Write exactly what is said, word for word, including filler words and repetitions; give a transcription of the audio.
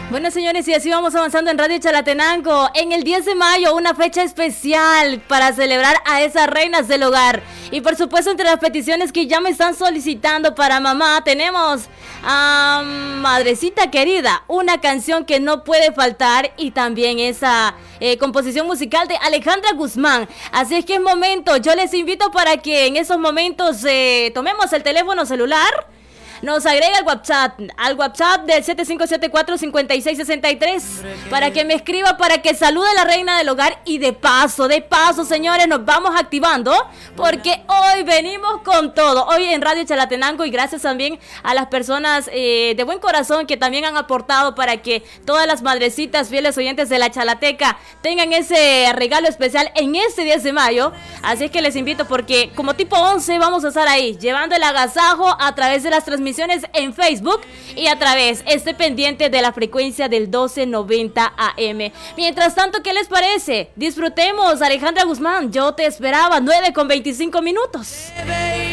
Bueno, señores, y así vamos avanzando en Radio Chalatenango. En el diez de mayo, una fecha especial para celebrar a esas reinas del hogar. Y por supuesto, entre las peticiones que ya me están solicitando para mamá, tenemos a Madrecita Querida, una canción que no puede faltar, y también esa eh, composición musical de Alejandra Guzmán. Así es que es momento, yo les invito para que en esos momentos eh, tomemos el teléfono celular. Nos agrega al WhatsApp, al WhatsApp del siete cinco siete cuatro, cinco seis seis tres, para que me escriba, para que salude a la reina del hogar. Y de paso, de paso, señores, nos vamos activando, porque hoy venimos con todo. Hoy en Radio Chalatenango, y gracias también a las personas eh, de buen corazón que también han aportado para que todas las madrecitas fieles oyentes de la Chalateca tengan ese regalo especial en este diez de mayo. Así es que les invito, porque como tipo once vamos a estar ahí, llevando el agasajo a través de las transmisiones en Facebook, y a través, esté pendiente de la frecuencia del doce noventa A M. Mientras tanto, ¿qué les parece? Disfrutemos Alejandra Guzmán, Yo Te Esperaba, nueve con veinticinco minutos.